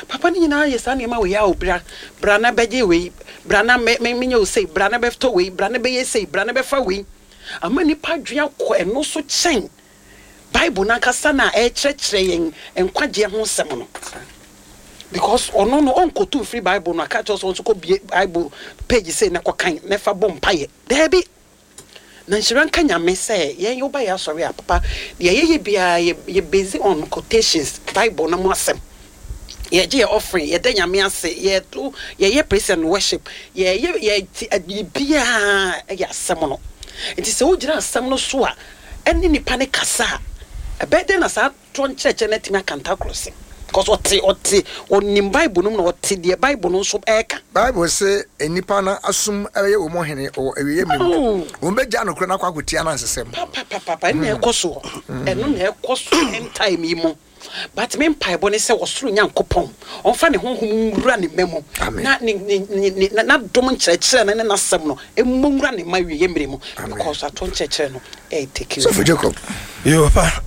papa ni nyina yes ani ma we ya obra na beje we bra na me nya say bra na befto we bra na be ye say bra na befa we ama nipa dwea ko eno so chen Bible na kasa na e kyerɛkyerɛ yen enkwagye ho sɛm no because ono no onko to free Bible no aka kyerɛ so ko Bible page say na ko kan na fa bom paye there be na nhyira nka nyame sɛ yen yo ba ya sɔre a papa ye bia ye based on quotations Bible na mo asɛm ye je offering ye da nyame ase ye to ye praise and worship ye bia ya asɛm no it is so jira asɛm no so a ɛne nipa ne kasa a bɛde na sa to nkyerɛkyerɛ na timi akanta crossing because onim Bible no na ote de Bible no so eka Bible say enipa na asum eye wo mo hene o ewiye mem wo begya no kro na kwakotia na nsesem papa na ekoso eno na ekoso time yi mo but me Bible ne say wosoro nyankopon onfa ne honhom wura ne memo na dom nkyerɛkyerɛ na ne nasɛm no emmowura ne ma wiye mmere mu because ato nkyerɛkyerɛ no take you so for Jacob yo papa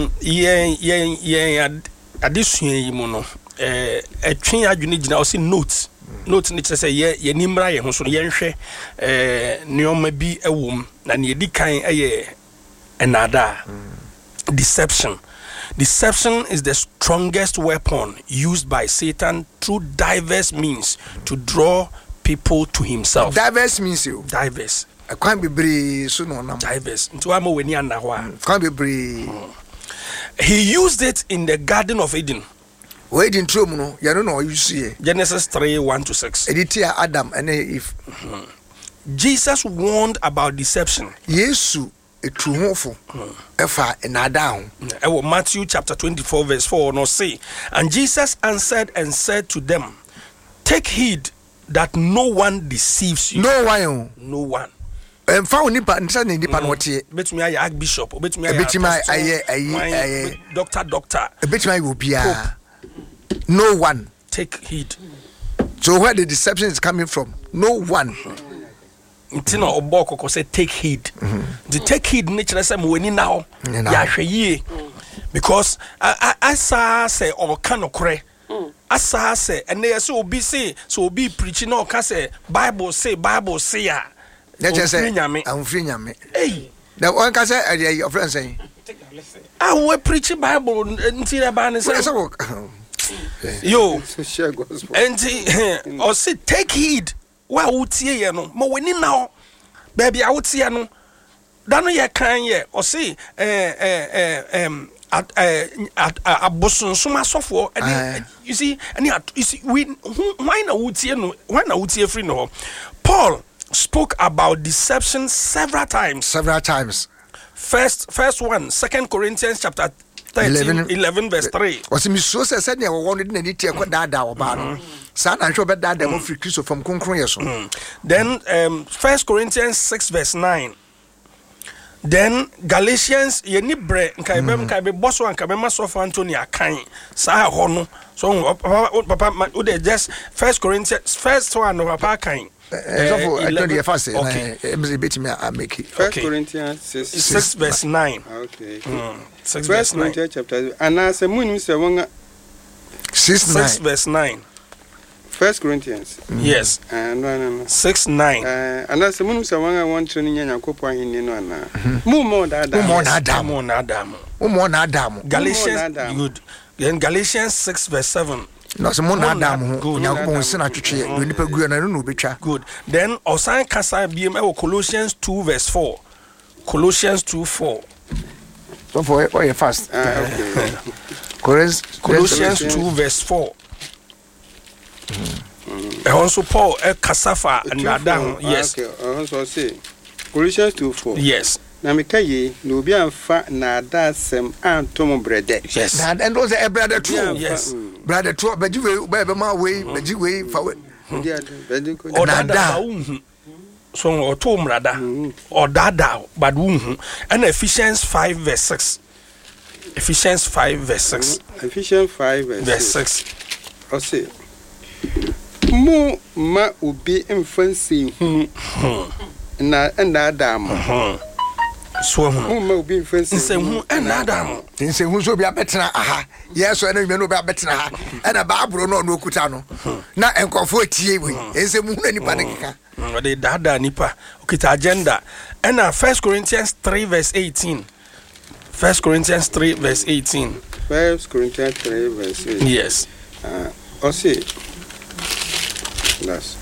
adesua yi mu no etwen adwene gina o se note ne kyerɛ sɛ ye nimra ye ho so ye nhwɛ neoma bi ewom na ne edi kan eye enada deception is the strongest weapon used by Satan through diverse means to draw people to himself. Diverse means you diverse can't be brave so no diverse into am weni anahwa can't be brave. He used it in the Garden of Eden. Where didn't you know? You don't know you see Genesis 3:1-6. Editia Adam and Eve. Jesus warned about deception. Yesu etuhofo efa enada ho. Matthew chapter 24:4 no say, and Jesus answered and said to them, take heed that no one deceives you. No one. No one. Fa onipa nsa ne nipa no tie. Betumi aye archbishop, betumi aye doctor. Betumi aye obia. No one. Take heed. So where the deception is coming from? No one. Ntino oboko say take heed. The take heed nature say mo weni now. Ya hweye. Because I saw say o ka no kore. Asa say and they say obi say so obi preaching no ka say Bible say ya. Let us say I'm free nyame. Hey. The one can say your friend saying I will preach Bible until the say yo and or say take heed. Wa wutie ye no mo weni now baby a wutie no da no ye kan ye o say abosunsun asofo you see we why na wutie free no. Paul spoke about deception several times. First one, 2 Corinthians chapter 11 verse 3. Was me so said ne wanted na nitie kwa dada oba no. Sa na hwe be dada mo free Christ from konkron yeso. Then 1 Corinthians 6 verse 9. Then Galatians ye ni bre nkai be boso anka be maso Anthony akan sa ho no. So papa just 1 Corinthians first one no papa kan. I don't hear fast. Okay. I make it. 1 Corinthians 6 verse 9. Okay. 6 verse 9. Chapter. And as a moon say 6 verse 9. 1 Corinthians. Yes. No. 6:9. And as a moon say one training Yakopo in no na. More Adam. Galatians good. Then Galatians 6 verse 7. No, some more Adam who Yankon Sena Chichi, Winnipeg no betcha. Good. Then Osan Kasa BM Colossians 2 verse 4. Colossians 2:4. So for why you fast? Colossians 2 verse 4. Also Paul Kasafa and Adam. Yes. Okay. Also say Colossians 2:4. Yes. Na mekaye no bi amfa na da sem antom brede. Yes. And those are brother too. Yes. Brother too, but you be my way, but you way for it. Odada so oto mrada odada but wunhu and Ephesians 5 verse 6. Ephesians 5 verse 6. Ephesians 5 verse 6. O say mu ma obi mfansi hu na Adam. So mu ma obi mfansi hu and Adam. Tin say hu so bia betena aha. Yes so na me no bia betena ha. E na baabro no no okuta no. Na enkofo tie we. E say mu hu nipa ne keka. The dada nipa okita agenda. And 1 Corinthians 3 verse 18. 1 Corinthians 3 verse 18. 1 Corinthians 3 verse 18. Yes. Ose. That's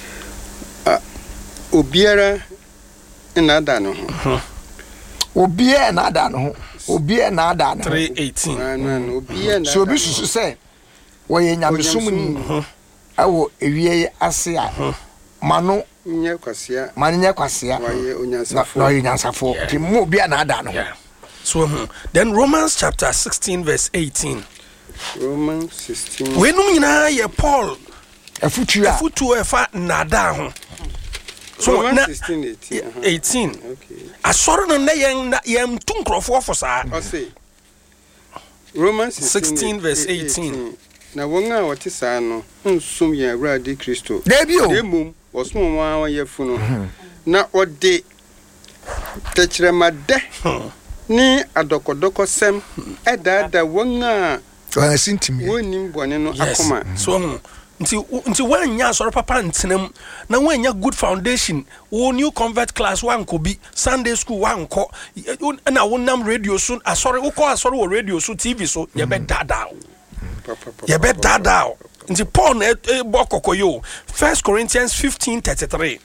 obiara na ada no ho. Obiara na ada no ho. Obiara na ada no. 3:18. Obiara na. So obi susu say wo ye nyamesum ni. Awo ewie ase a. Mano nya kwasia. Mano nya kwasia. Waye onyansafo. No onyansafo. Ti mo obiara na ada no. So then Romans chapter 16 verse 18. Romans 16. We no nyina ye Paul Afutu efa nada ho. So Romans 16 18. Okay. Asoro no na yen tunkrofo for sa. Ose. Romans 16 verse 18. Na wonga wote sa no nsum ye awrade Kristo. Debi o. Demum osum wa yefu no. Na ode techremade ni adokodoko sem edada wonga sintimi wonim bone no akoma. So nti wanya asoro papa ntenam na wanya good foundation wo new convert class wan ko bi Sunday school wan ko na wonam radio so asoro wo ko asoro wo radio so TV so ye be dada ye be dada nti Paul na bokokoyo 1 Corinthians 15:33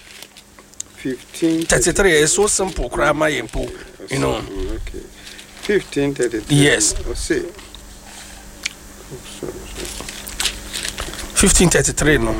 15:33 is so simple krama yempo you know. Okay. 15:33. Yes. Ose. 15:33 no.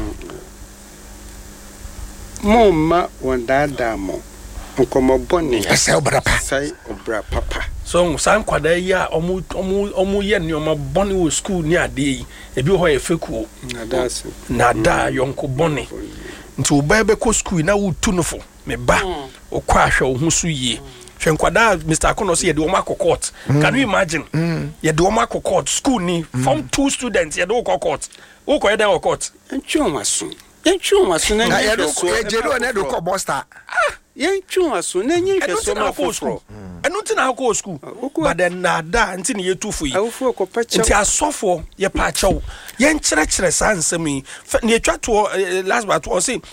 Moma wandada mo. Nkomo boni. Sai obra pa. Sai obra papa. So san kwada yi a omu ye nneoma boni wo school ni ade yi. Ebi ho ye feku. Nada yonko boni. Nti oba be ko school na wo tu no fo. Me ba. Okwa ahwe wo hu so yie. Hwe nkwada Mr. Akono se ye de oma court. Can you imagine? Ye de oma court school ni form 2 students ye de wo court. Wo ko ye de wo court. Entwe maso na ye do ko na do ko bosta. Yentwe maso na nyi hweso ma foforo. Enu ti na ko school. But then nada nti ne ye tufu yi. Awofo ko pacha. Nti asofo ye pa chaw. Ye nkyerɛkyerɛ sa nsɛm yi. Ne atwa to last but to say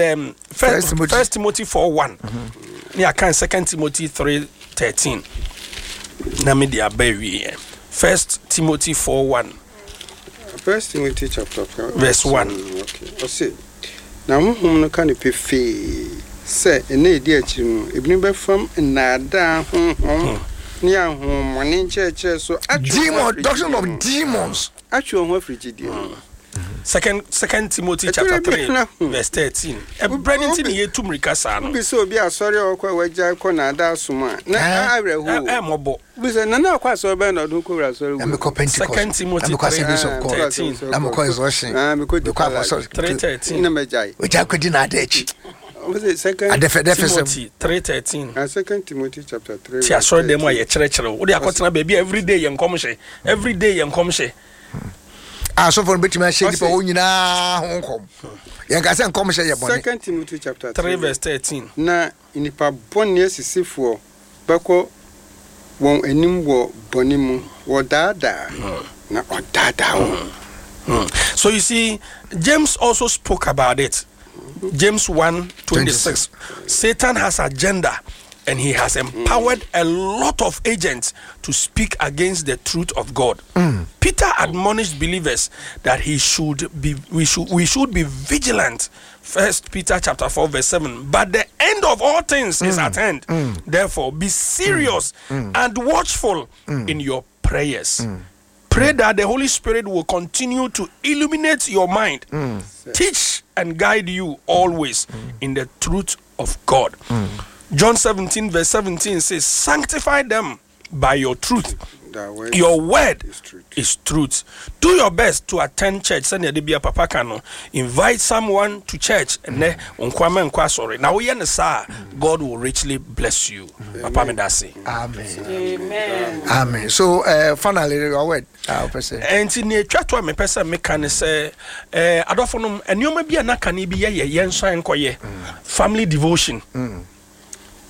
1 Timothy 4:1. Ne aka 2 Timothy 3:13. Na me dia ba wi. 1 Timothy 4:1. 1 Timothy chapter 4 verse 1. Okay. Ose. Na honhom no ka ne pefe. Se ene edi akiri no ebini be fam nada honhom. Ni ahom mone nkyerɛkyerɛ so demon doctrine of demons. Atwe ho afrigidie. 2 Timothy chapter 3 verse 13. Brandon tin ye tumrika sa no. Bi so obi asɔre okwa wagya kɔ na ada asoma. Na awreho. Mobo. Bi so na akwa asɔre be na odun ko wura asɔre. Am ko Pentecost. 2 Timothy am ko Assemblies of God. 13. Am ko exhaustion. Me ko asɔre 3:13. Na majai. We ja ko di na ada echi. Was it 2 Timothy 3:13. 2 Timothy chapter 3. Ti asɔre dem a ye kyerɛkyerɛ wo de akɔtena baby every day ye nkomhye. Every day ye nkomhye. So for betimi a shedi pa wo nyina ho nkom. Yen ka se nkom hye ye bone. 2 Timothy chapter 3 verse 13. Na inipa bone asisifo bako won anim wo bone mu wo dada na odada wo. So you see James also spoke about it. James 1:26. Satan has agenda and he has empowered a lot of agents to speak against the truth of God. Peter admonished believers that we should be vigilant. 1 Peter chapter 4 verse 7. But the end of all things is at hand. Therefore, be serious and watchful in your prayers. Pray that the Holy Spirit will continue to illuminate your mind, teach and guide you always in the truth of God. John 17 verse 17 says, sanctify them by your truth. Your word is truth. Do your best to attend church. Send your DBA Papa Kano. Invite someone to church and then sorry. Now we understand God will richly bless you. Papa Medasi. Amen. Amen. Amen. So finally your word. And in the chat to me person me can say adofonum enyo ma bia na kan bi ye yenso enkoye family devotion.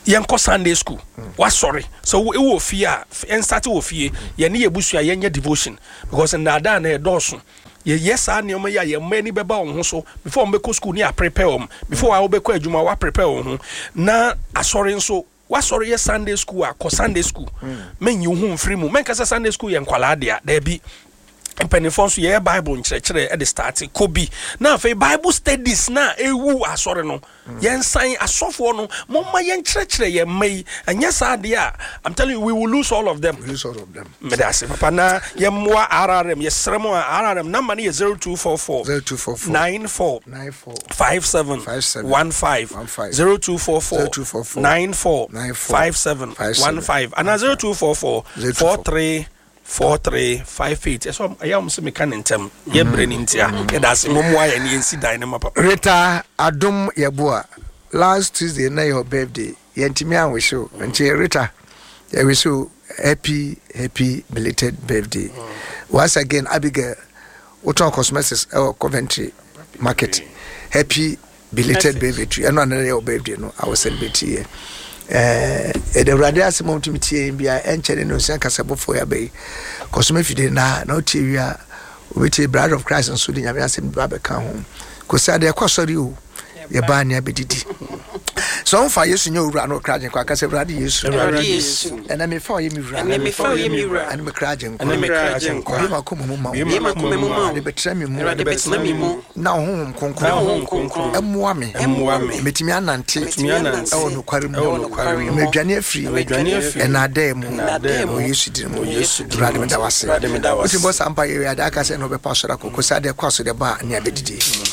yɛnkɔ Sunday school wasɔre so ɛwɔ fie a ɛnstate wɔ fie yɛne yɛbusua yɛnyɛ devotion because nnaadaa na ɛdɔɔso yɛyɛ saa nneɛma yɛ a yɛmma ani bɛba wɔn ho so before wɔn bɛkɔ school ne a prepare wɔn before a wɔbɛkɔ adwuma wa prepare wɔn ho na asɔre nso wasɔre yɛ Sunday school a kɔ Sunday school menyi wo ho mfiri mu menkasa Sunday school yɛ nkwalaa deɛ daabi mpanimfoɔ nso yɛyɛ Bible nkyerɛkyerɛ ɛde start kɔbi na afei Bible studies na ewu asɔre no yɛnsan asɔfoɔ no momma yɛnkyerɛkyerɛ yɛn mma yi ɛnyɛ saa deɛ a I'm telling you we will lose all of them medase papa na yɛmmoa RRM yɛsrɛ mu a RRM number no yɛ 0244 94 57 15 0244 94 57 15 ana 0244 4358 so I am so mekanentem ye breni ntia ye da se momoa ye ne yensi dan ne mapa Rita Adom Yeboa last Tuesday na your birthday yentimi anwish you nti Rita ye wish you happy belated birthday once again Abigail Oton Cosmetics Coventry Market happy belated birthday and on your birthday no I was celebrating here the radio asemo ntimitie bia enchene no san kasabo for ya be kosome fide na otiwia obeti brother of Christ and so de nyame asem ba be kan ho kosa de kwasori o ye ba ne abedidi so on fa Yesu nye owura no kraje kwa kase brother Yesu and me fa ye mi wura and me kraje kwa ma ko mu ma de betra mi mu na ho konkon emmoa me metimi anante e wonu kware mu medwane afri na da mu Yesu di mu brother me da wase uti boss ampa ye ada kase no be pasora kokosa de kwaso de ba ne abedidi